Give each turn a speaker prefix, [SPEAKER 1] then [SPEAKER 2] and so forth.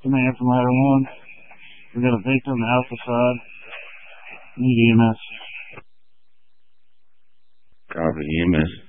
[SPEAKER 1] Command from Ladder 1. We got a victim Alpha side. Need EMS.
[SPEAKER 2] Copy EMS.